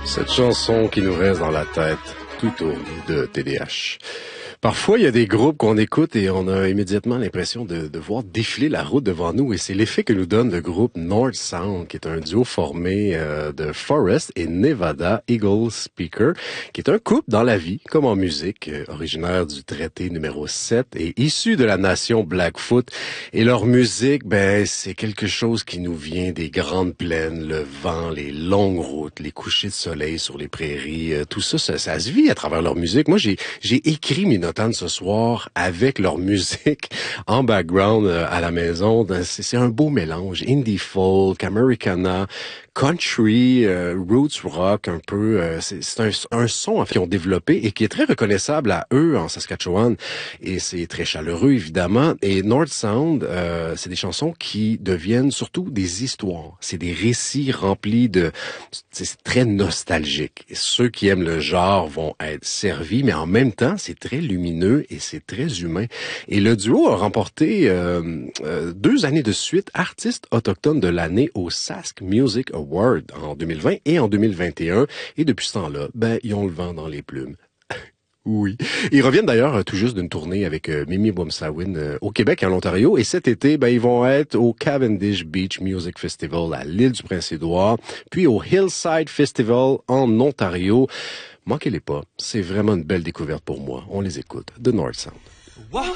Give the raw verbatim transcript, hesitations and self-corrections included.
Cette chanson qui nous reste dans la tête tout au long de T D H. Parfois, il y a des groupes qu'on écoute et on a immédiatement l'impression de, de voir défiler la route devant nous. Et c'est l'effet que nous donne le groupe North Sound, qui est un duo formé euh, de Forest et Nevada Eagle Speaker, qui est un couple dans la vie, comme en musique, euh, originaire du traité numéro sept et issu de la nation Blackfoot. Et leur musique, ben, c'est quelque chose qui nous vient des grandes plaines, le vent, les longues routes, les couchers de soleil sur les prairies. Euh, tout ça, ça, ça se vit à travers leur musique. Moi, j'ai, j'ai écrit mes notes ce soir avec leur musique en background euh, à la maison. C'est, c'est un beau mélange. Indie folk, Americana, country, euh, roots rock un peu. Euh, c'est c'est un, un son en fait, qu'ils ont développé et qui est très reconnaissable à eux en Saskatchewan. Et c'est très chaleureux, évidemment. Et North Sound, euh, c'est des chansons qui deviennent surtout des histoires. C'est des récits remplis de... C'est très nostalgique. Et ceux qui aiment le genre vont être servis, mais en même temps, c'est très lumineux et c'est très humain. Et le duo a remporté euh, euh, deux années de suite artiste autochtone de l'année au Sask Music Award en deux mille vingt et en deux mille vingt et un. Et depuis ce temps-là, ben, ils ont le vent dans les plumes. Oui. Ils reviennent d'ailleurs tout juste d'une tournée avec euh, Mimi Wamsawin euh, au Québec et en Ontario. Et cet été, ben, ils vont être au Cavendish Beach Music Festival à l'île du Prince-Édouard, puis au Hillside Festival en Ontario. Manquez-les pas. C'est vraiment une belle découverte pour moi. On les écoute. The North Sound.